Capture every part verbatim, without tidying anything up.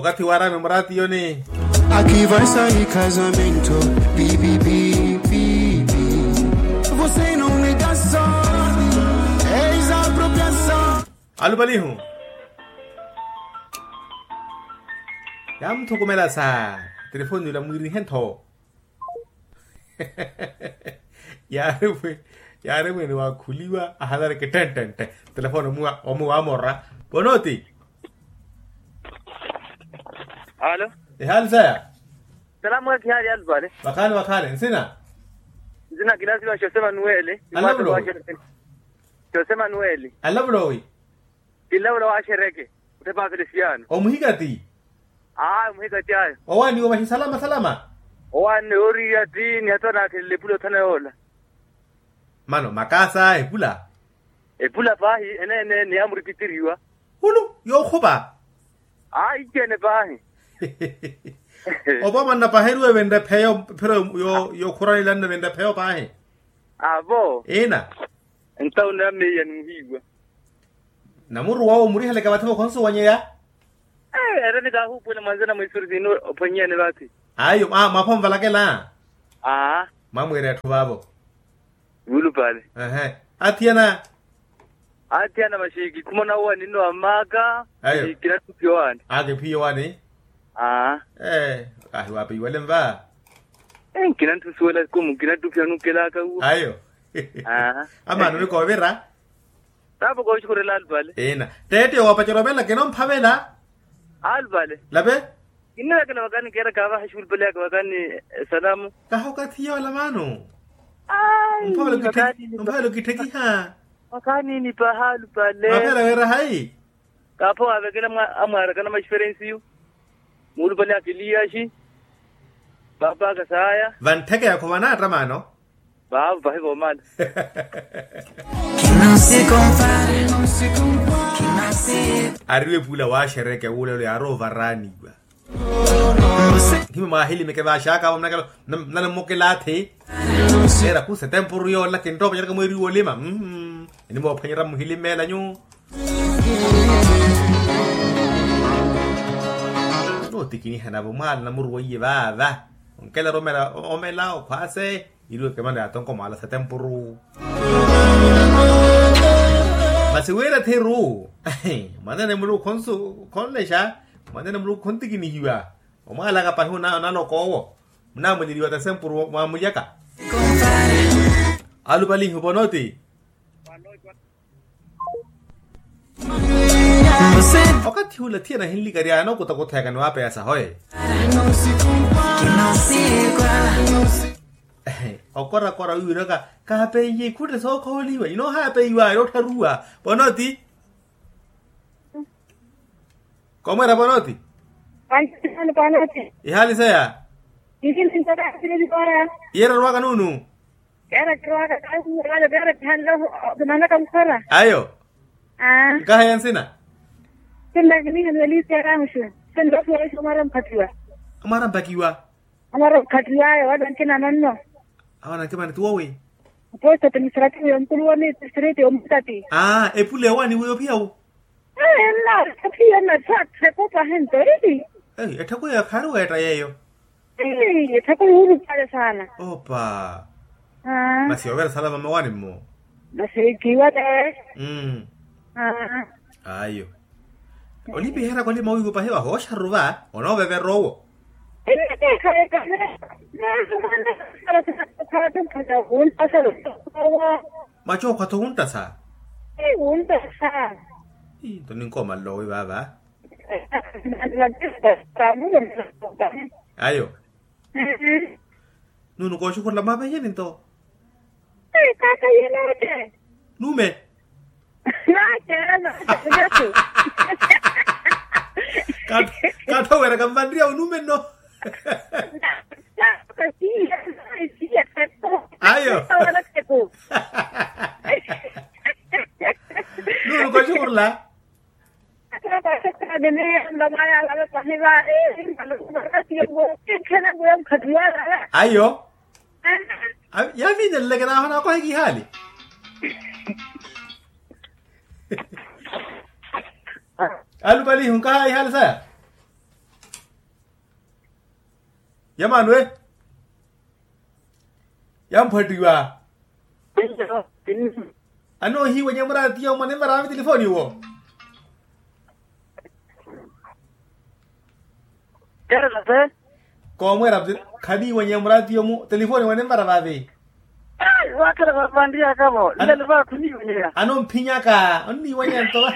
wakati wa Ramemrati yoni aqui vai sair casamento bi bi bi bi você não nega só é exapropriação alubalihu yam to komela sa telefoni la mwiri hento yarewe yarewe ni wakuliwa ahadare ke ten ten ten telefono mua omu amorra bonoti. Halo. Eh hal saya. Salamu alaykum hali albale. Wakale wakale sina. Zina kilasi wa Jose Manuel. Alablo. Jose Manuel. Alablo. Ilawlo wa shereke. Utapa Cristiano. O muhigati. Ah muhigati ayo. Owani wa salama salama. Owani ori ya dini hatana kile pulo tanaola. Mano makasa e pula. E pula bahi ene ene ni amuri pitiriwa. Hulu yo khoba. Ah ikene bahi. Obama na paheru e vende peyo pero yo yo kurani lande vende peyo pahe. Abo. Ena. Então na meia nuhiwa. Namuru wao muri hale kabatho konso wanyea. Eh era ni gahu pula manzana mwisuri dino opanya ne bati. Ayo ma mapomva lakela. Ah. Mamwere tubabo. Wulu pale. Eh. Atiana. Atiana mashiki kumona uwa nino amaga. Ayo. Kila tukio wani. Age piyo wani. Ah. Eh. Ahi wapi wale mva. Eh kila tusuela kumu kila tukio nukela ka uwa. Ayo. Ah. Ama nuri ko vera. Tabo ko shukure la albale. Ena. Tete wa pachorobela kenom phamela. Albale. Labe? Inna kala wakani kera kawa hashul bale wakani salamu. Kaho katiyo la mano. Ai. Mpalo kiteki, mpalo kiteki ha. Wakani ni pahalu pale. Mapera vera hai. Kapo avekela amara kana experience yu. Mulu bale akilia shi. Baba kasaya. Van teke ya kovana ramano. Baba bahi bomad. Ariwe pula wa shereke ule ule aro varani gwa. Kimi mahili meke ba shaka wa mnakalo nana mokelate. Era ku setempuru yo la kento pa ka mwiri wolema. Mhm. Ni mo phanyira muhili mela nyu. No tikini hana bo mal na muru ye ba ba. Onkela romela omela o kwase iru ke manda atonko mala setempuru. Masiwera teru. Madane muru konsu konlesha. Madane muru kontikini hiwa. Omala ka pahuna na no kowo. Mna mo diriwa tesempuru wa muyaka. Alu bali hubonoti. Wakati hula tiana hili kariano kutakota kanwa pesa hoye. Okora kora uyoka ka peye kude so koliwa ino ha peywa ro tarua bonoti. ¿Cómo era bonoti? Antes bonoti. ¿Y hali saya? Ikin sinta sini kora. Yera ruaga nunu. Era ruaga kamu ada bere halo mana kamu kora. Ayo. Ah. Kahayan sina. Senda gini hali saya mushu. Senda suara sumaram katiwa. Amaram bakiwa. Amaram katiwa ya wadan kina nanno. Awana kama tuwe. Posta administrative ya mkuluani district umtati. Ah, epule wani wewe pia u. Eh, la, kapia na chat sekopa hento hivi. Eh, etakuwa ya karu eta yeyo. Eh, etakuwa huru pale sana. Opa. Ah. Basi wabera salama mawani mo. Basi kiwa de. Mm. Ah. Ayo. Olipi hera kwa lima uyu pa hewa hosha ruva, ono bebe rowo. Ene ke kare kare. Na sana sana sana sana un pasalo. Macho kwa to hunta sa. Eh, un pasa. Ih, to ninko malo baba. Ayo. Nunu ko shukur la maba yen to. Eh, kaka yenote. Nume. Na tena. Kat kato wera kambandria nume no. Ayo. Nunu ko shukur la. Ayo. Ya vine le que na ko hiki hali. Alu bali hun ka hal sa. Yaman we. Yam Padiwa. I know he when Yamara Dio whenever I have telephone you. Come where up the Kadi when Yamara Dio telephone whenever I have. What kind of a bandia come on? I never could you here. I know Pinaka, only when you're told.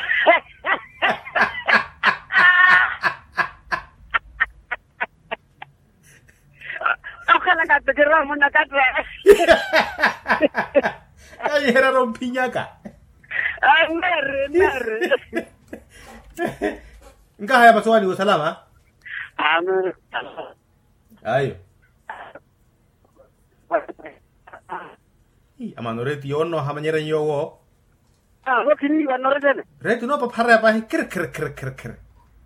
How can I get the gram on the cat? I hear on Pinaka. I'm married. Gaya Baswani was Salama. I'm Aye. Amanureti ono hamanyera yo. Ah, what can you another? Retu no papara pa kir kir kir kir kir.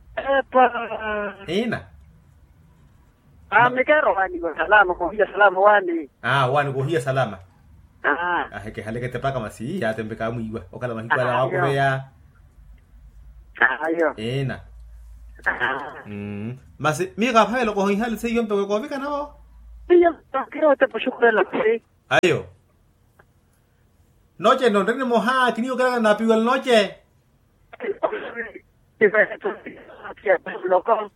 Ina. Ah, me quero ani go salama ko hiya salama wani. Ah, wani ko hiya salama. Ah. Ah, heke haleke te paka masi ya tembe ka muiwa. Okala mahikala wako ya. Ah, yo. Ina. Mm. Masi mi ka phelo ko hiya se yompe ko vika na. Yo, quiero te pushukre la pe. Ayo. Noche no tenemos moja, que ni que na pigo el noche. Loco.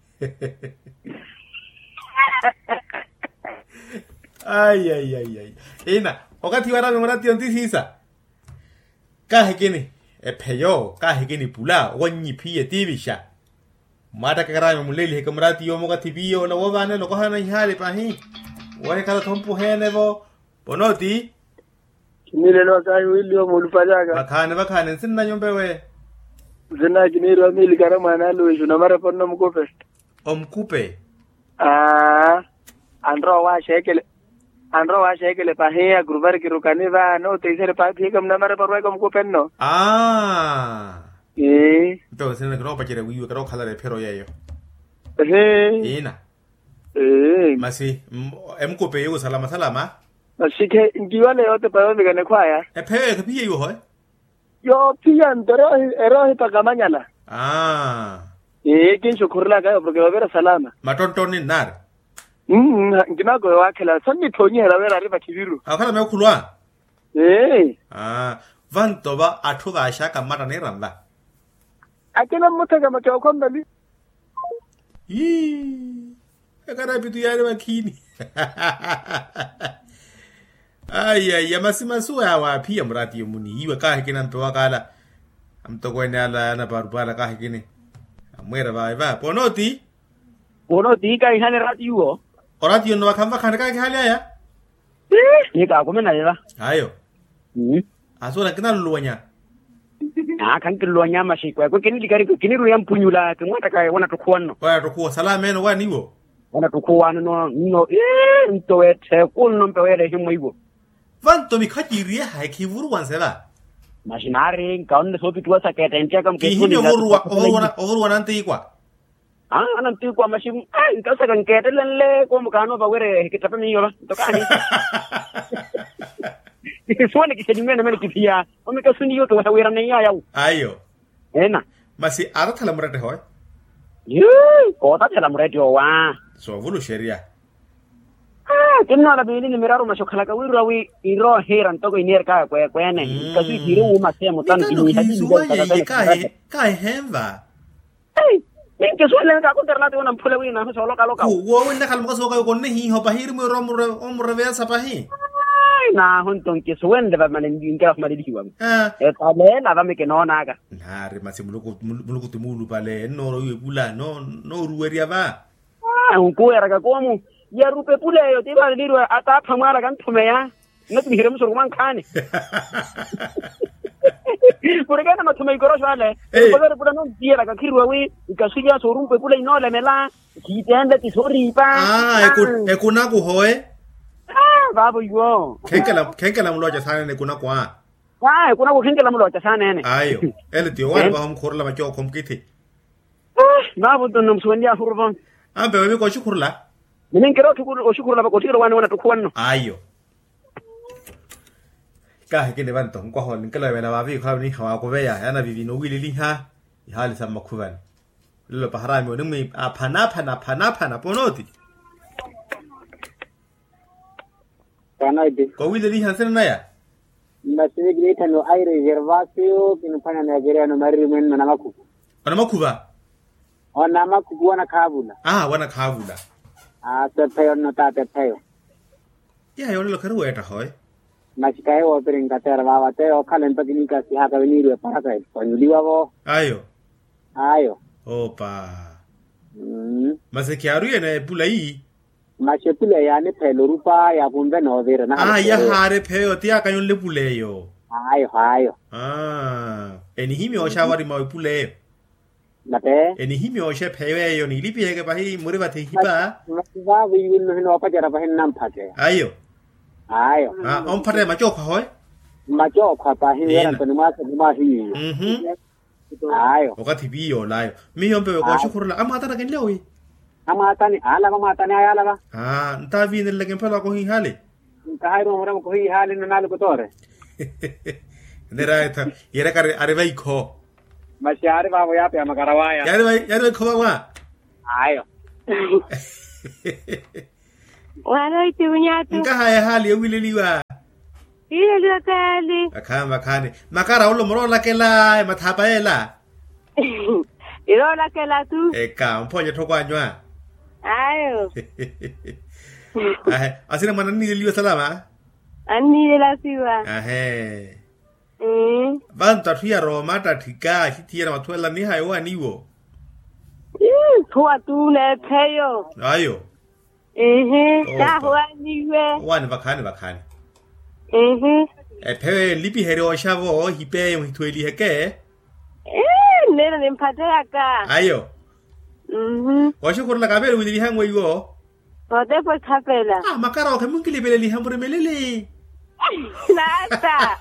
Ay ay ay ay. Ina, wakati wara memorati ontisisa. Kahe kini e peyo, kahe kini pula, wanyi pie tibisha. Mata kakara muleli hekamrati yo moga tibio la wabane lo kohana ihale pahi. Wahe kala tompu henevo. Bonoti. Mile no kai William Mulfajaga. Bakane bakane sinna nyombe we. Zina kiniro mili karama na lo ishu na mara ponno mkupe. Omkupe. Ah, andro wa shekele. Andro wa shekele pahe grubar ki rukani va no te isere pa thi kam na mara parwa kam ko penno. Ah. Eh. To sinna kro pa kire wiwe kro khala re phero yeyo. Eh. Ina. Eh. Masi emkupe yo salama salama. Asike ndiwale yote pa yote gane kwaya. E peyo ke piye yo hoy. Yo pia ndero ero pa kamanyala. Ah. Eh, kin shukurla ka porque va a ver salama. Matontoni nar. Mm, ngina go wakela sanni tonyi hera vera riba kibiru. Akala me kulwa. Eh. Ah, vanto ba athuga shaka mata ne ramba. Akela mutaka makao kwamba ni. Ii. Akara bitu yale makini. Ay ay yamasi masuya wa pia mrati yomuni iwe ka hekina mpewa kala. Amtoko ene ala na barubala ka hekini. Amwera ba ba ponoti. Ponoti ka ihane rati yuo. Orati yo no wakamba kana ka hali aya. Eh, ni ka komena yela. Ayo. Mm. Asora kina luwanya. Ah, kan luwanya mashi kwa. Kwa kini likari kini ruya mpunyula kumata ka wana tukuano. Kwa tukuwa salama eno wani wo. Wana tukuano no no eh ntowete kuno mpewele himo iwo. Vanto mikhajiria haikivuru wansela. Mashinari kaunde sopi tuwa saketa entia kam kehuni. Kihini ogurwa ogurwa ogurwa nante ikwa. Ah, nanti kwa mashim ai kasa kan kete lenle ko mukano ba were kitape miyola tokani. Kiswani kisedimene mene kipia. Omika suni yoto wa wera ne ya Ayo. Ena. Masi ara thala murate hoy. Yee, ko ta thala murate wa. So vulu sheria. Ah, kinna la bini ni miraru mashokhala ka wiru wi iro heran to ko iner ka kwa kwa ne. Kasu hiru ma se mutan kini hadi ni ka ka ka hemba. Ai, ninke suele ka ko terla to na phule wi na solo ka lo ka. Wo wenda kalmo ka so ka ko ne hi ho bahir mo rom rom revesa pahi. Na hunton ke suende ba man inga ma di hiwa. Ah. E ta le na ba me ke no naga. Na re masi muluko muluko timulu pale no ro yebula no no ruweria ba. Ah, un ko era ka ko mu. Ya rupe pule yo te ba liru ata phamara kan thume ya. Ngat mi hirem surman khane. Por qué no me tomé coro vale? Poder por no diera ka kirwa wi ka suya so rumpe pule no le mela. Ki tende ti soripa. Ah, e ku e kuna ku hoe. Ah, babu yo. Kenkela kenkela mloja sana ne kuna kwa. Ah, kuna ku kenkela mloja sana ne. Ayo, ele ti wale ba hom khorla ma cho komkiti. Ah, babu to nom sunya hurban. Ambe wewe ko shukurla. Mimi kero tu shukurla ba ko tiro wana wana to kwano. Ayo. Ka hekine banto ko hol nkela wena ba vi khaw ni khawa ko beya yana bibi no wili li ha. Ihali sama kuvan. Lelo paharami onumi a phana phana phana phana ponoti. Kanaidi. Ko wile li hansen na ya. Masini grita no ai reservasio kinafanya na Nigeria no mari men na maku. Wana makuba. Ona maku wana kabula. Ah, wana kabula. Ah, tepeyo no ta tepeyo. Ya yo lo karu eta hoy. Machikae wa peringa terwa wa te o kalen pagini ka si haka veniru para kai. Konyuliwa wo. Ayo. Ayo. Opa. Mm. Mase kiaru ene pula yi. Mashe pula ya ne pelo rupa ya kumbe no vera na. Ah, ya hare peo tia kanyon le puleyo. Ayo, ayo. Ah, eni himi o shawari ma puleyo. Nate. Eni himi o she peo yo ni lipi hege pahi muri bate hipa. Masiva vi no no pa jara pa nam phake. Ayo. Ayo. Ah, on pare ma chokha hoy. Ma chokha pa hi vera to ma se ma hi. Mhm. Ayo. Wakati biyo layo. Mi yombe ko shukurula ama tara ken lewi. Ama tani ala ma tani ala ba. Ah, nta vi ne legen pala ko hi hale. Nta hay ro ro ko hi hale na nalu ko tore. Nera eta yera kare arevai ko. Mashare ba ya pe magarawa ya. Yare vai yare ko ba. Ayo. Wala itiunyatu. Nka haya hali ya wile liwa. Ile ndio kali. Akama makane. Makara ulo moro la kela mathapa ela. Ilo la kela tu. Eka mponye tokwa nywa. Ayo. Ahe, asina mana ni liwa salama. Ani la siwa. Ahe. Mm. Banta tuya Roma tatika hitiera matwela ni hayo aniwo. Mm, kwa tu ne peyo. Ayo. Mhm. Ta huwa niwe. Wani bakane bakane. Mhm. E pewe lipi here o shavo hipe yung hitweli heke. Eh, nena nimpate aka. Ayo. Mhm. Washo kurla kabele wili hangwe yo. Pote po kapela. Ah, makara o kamungili bele li hambure melele. Nata.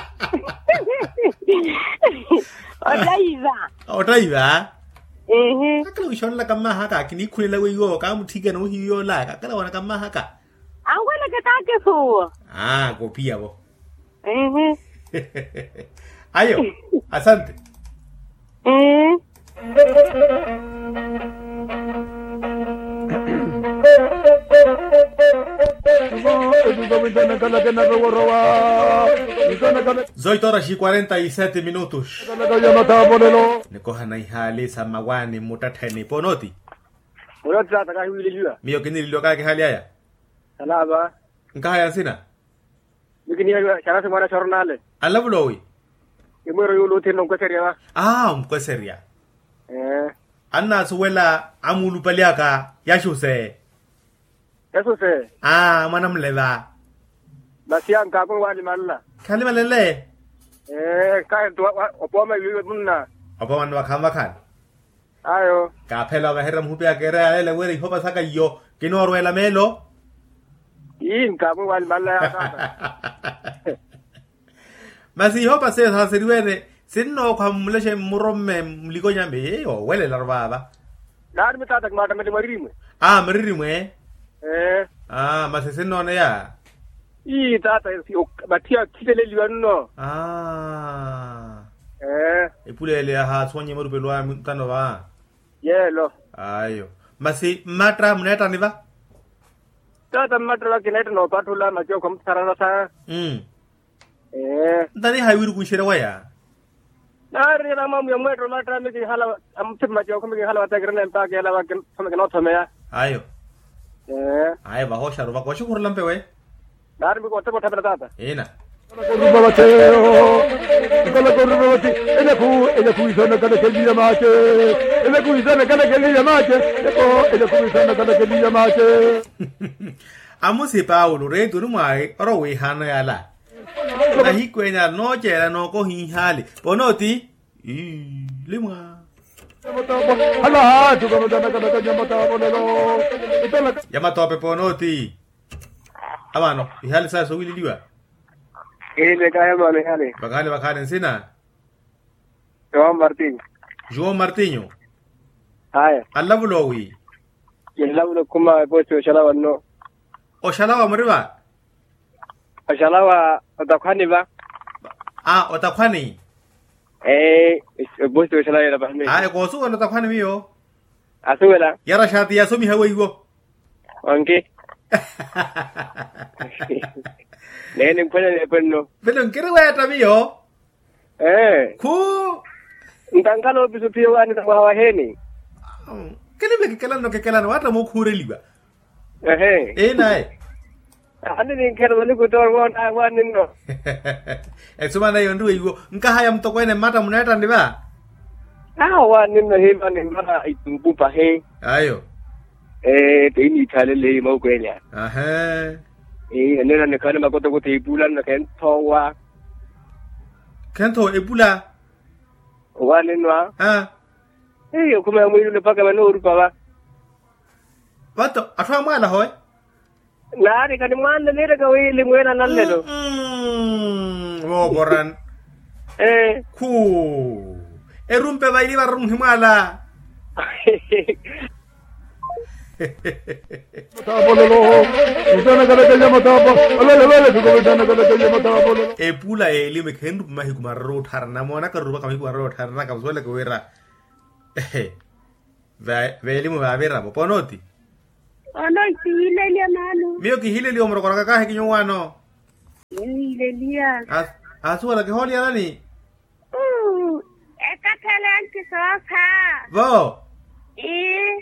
Otaiva. Otaiva. Mhm. Akala ushon la kama haka kini kulela we yo ka mutiga no hiyo la akala wana kama haka. Angwele katake fu. Ah, kopia bo. Mhm. Ayo, asante. Mhm. Zoito horas y cuarenta y siete minutos. Nikoha na ihali sa mawani mutatani ponoti. Urotsa taka wili liwa. Mio kini liloka ke hali haya. Salaba. Nka haya sina. Mikini ya shara se mara chornale. Alabulowi. Imoro yulo teno ko seria. Ah, mkweseria. Eh. Anna suwela amulu paliaka yashuse. Eso se. Ah, manamleva. Basian ka ko wali malla. Kalima lele. Eh, ka to opo ma liwa munna. Opo man wakama kan. Ayo. Ka pela bahera mhupia kera ale weri hopa saka yo kinoro ela melo. In ka ko wali malla ya. Masi hopa se ha seriwene sinno kwa mleshe muromme mliko nyambe yo wele larbaba. Dar mi tatak mata me marimi. Ah, mariri mwe. Eh. Ah, masi sinno ne ya. I tata si batia kitele liwa no. Ah. Eh. Ipule ele ha sonye marupe loa mtano ba. Yelo. Ayo. Masi matra mneta niva? Tata matra kinet no patula ma jo kom sarana sa. Mm. Eh. Ndani haiwiru kunshira waya. Nari na mamu ya mwetro matra mi hala am tip ma jo kom hala ta grene pa ke hala wa kem no thome ya. Ayo. Eh. Ayo ba ho sharu ba ko shukur lampe we. Dar mi ko ta ta tata. Ena. Amusi Paulo re tu mai ro we hana yala. Na hikwenya no jera no ko hi hali. Ponoti. I limwa. Hala tu ko dana kana nyamata bolelo. Yamato pe ponoti. Abano, ihali sasa so wili liwa. Ile kaya mane hale. Bakane bakane sina. João Martinho. João Martinho. Haya. Alabulowi. Yelabulo kuma pocho shalawa no. O shalawa mriba. Shalawa utakwani ba? Ah, utakwani. Eh, pocho shalawa la bahme. Ah, ko su utakwani mio. Asuwela. Yara shati ya sumi hawe igo. Wange. Nene mpana ne penno. Belum kira weta miyo. Eh. Ku. Ntangalo bisu pio wani tawa heni. Kene be kekela no kekela no wata mo kure liba. Eh. Eh nai. Ani ni kero ni kutor wona wani no. Eh suma na yondu iwo nka haya mtoko ene mata muneta ndiba. Ah wani no hiva ni mara itumbupa he. Ayo. Eh te ni thale le mo kwenya. Aha. Eh nena ne kana makoto ko te bulan na ken towa. Kento ebula. Wani no. Ah. Eh kuma mu yule paka mano urupa ba. Wato atwa mwala hoy. Nari kani mwana nere ka wili mwena nalelo. Mm. Wo boran. Eh. Ku. Erumpe baili barung himala. E pula e lime kendu mahi kuma road harna mona ka ruba kami kuma road harna ka swele ko wera. Ve ve limo va vera bo ponoti. Ono ile ile manu. Mio ki hile li omro kora ka he ki nyuano. Ile lia. As aswala ke holi ala ni. Uh, eka talenti sofa. Bo. Eh.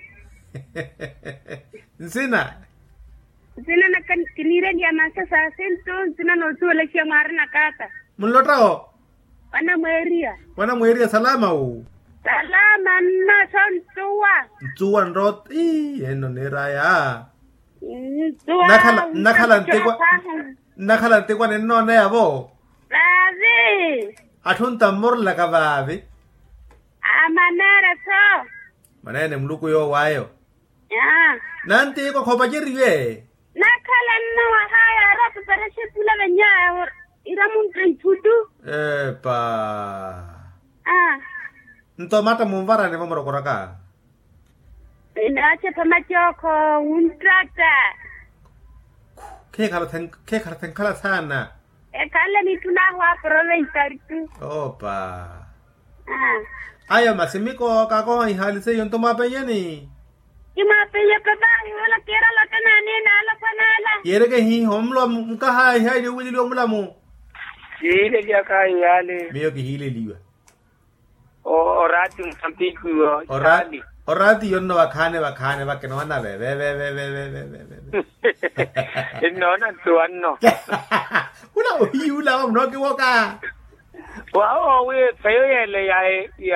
Nsina. Zina na kan kinire dia masa sa sento zina no tuole kia marina kata. Mun lotao. Wana mweria. Wana mweria salama u. Salama na son tua. Tua ndrot i eno neraya. Tua. Nakala nakala ntekwa. Nakala ntekwa neno na yabo. Bazi. Atunta morla ka babe. Amanera so. Manene mluku yo wayo. Ya. Nanti ko khoba jeriwe. Nakala no haya rapu para shepula benya iramun tudu. Epa. Ah. Nto mata mumvara ne vamoro koraka. Inache pamachoko untrata. Ke kala ten ke kala ten kala sana. E kala ni tunahwa province tu. Opa. Ah. Aya masimiko ka ko hali se yonto mapenye ni. Ima peye papa wala kera la kana ni na la panala. Yere ke hi homlo mka hai hai de wili lo mulamu. Ile dia kai yale. Mio ki hile liwa. O orati mtampiku yo. Orati. Orati yonno wa khane wa khane wa keno na ve ve ve ve ve ve ve ve. No na tuanno. Ula o hi ula o no ki woka. Wa o we peyo yele ya ya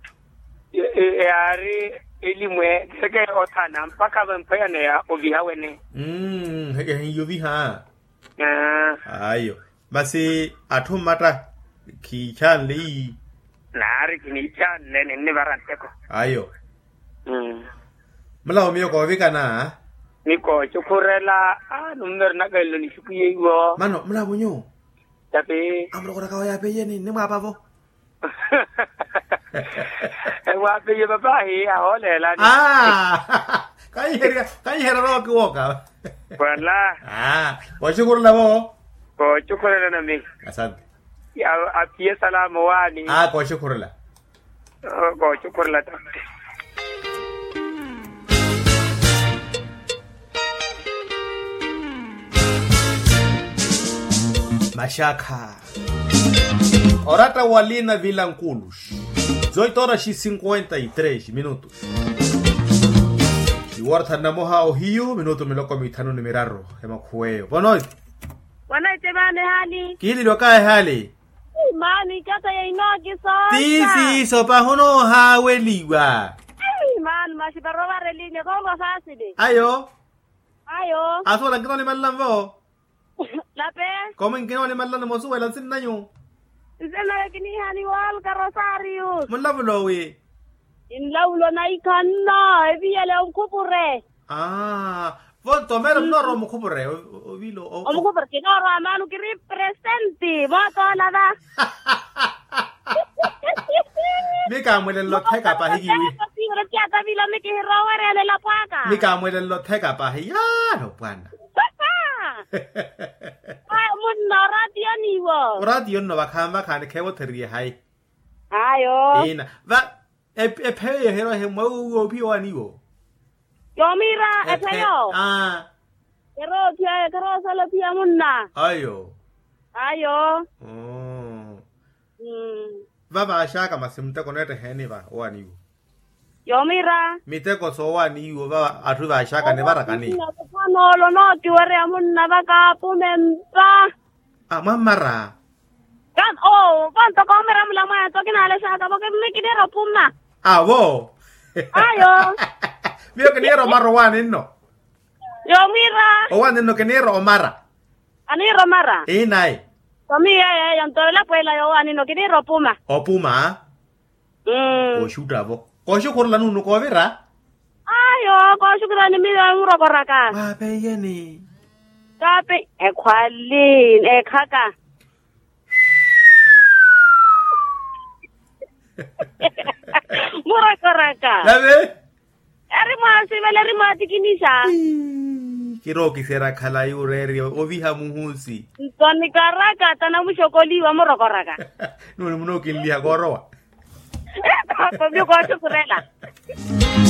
ya ri elimwe seke otana mpaka bempaya ne ya oviha wene. Mm, hege hin yovi ha. Ah. Ayo. Basi atum mata ki chan li. Nari kini chan ne ne barante ko. Ayo. Mm. Mala o mio ko vi kana. Ni ko chukurela ah number na galo ni shukuye go. Mano, mala bunyo. Tapi Amro ko ka ya peye ni, ni ma pa vo. e wa pe ye baba hi a hole la. Ah. Kai hera, kai hera ro ki woka. Wala. Ah, wa shukuru la vo. Ko chukurela na mi. Asante. Ya apie salamu wani. Ah, ko shukuru la. Ko chukurela ta. Mashaka. Orata walina Vilanculos. dezoito horas e cinquenta e três minutos. E warta na moha o hiu minuto meloko mitano ni miraro. Ema kuweo. Boa noite. Boa noite, mane hali. Kili lo kai hali. Mani kata ya inoki sosa. Tisi sopa hono hawe liwa. Man, masi paroba reline kongo faside. Ayo. Ayo. Aso la kino ni malan vo. La pe. Como en kino ni malan mo suwe lan sin nanyo. Isela kini hani wal ka Rosario. Mun labulo we. In laulo na ikanna, ebi ele un kupure. Ah. Vos tomero no romo kupure. O vilo. O mu kupure que no ramanu que representi. Voto la da. Mi ka mwele lo teka pa higi wi. Pero que ata vilo me que raware le la paka. Mi ka mwele lo teka pa higi. Ya no bwana. Ay mun no radio ni wo. Radio no bakamba kane kewo teri hai. Ayo. Ina. Va e e pe hero he mo wo pi wa ni wo. Yo mira, e peyo. Ah. Kero pia kero sala pia munna. Ayo. Ayo. Oh. Mm. Baba shaka masimta konete heni ba wani yu. Yo mira. Miteko so wani yu baba atu ba shaka ne barakani. No lo no ti ware munna baka pumempa. Ah mamara. Kan oh, kan to kamera mula ma to kinale sa ka bakit me kinero pumna. Ah wo. Ayo. Mio kinero maro wani no. Yo mira. O wani no kinero omara. Ani romara. Eh nai. Kami ya ya yang to la pues la yo ani no kinero puma. O puma. Mm. O shuta bo. Ko shukuru la nunu ko vera. Ayo, ko shukrani mi ya nguro koraka. Ba be yeni. Tapi e kwali e kaka. Mura koraka. Labe. Eri ma si vele eri ma tikinisa. Kiro kisera khala yureri oviha muhusi. Toni karaka tana mushokoli wa mura koraka. Nunu muno kilia gorowa. Ko bi ko shukrela.